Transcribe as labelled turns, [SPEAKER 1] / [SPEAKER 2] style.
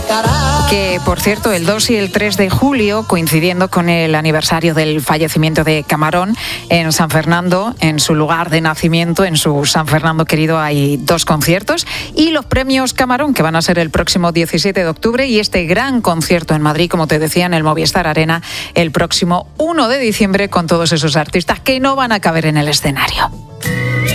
[SPEAKER 1] Que, por cierto, el 2 y el 3 de julio, coincidiendo con el aniversario del fallecimiento de Camarón, en San Fernando, en su lugar de nacimiento, en su San Fernando querido, hay 2 conciertos. Y los premios Camarón, que van a ser el próximo 17 de octubre, y este gran concierto en Madrid, como te decía, en el Movistar Arena, el próximo 1 de diciembre, con todos esos artistas que no van a caber en el escenario.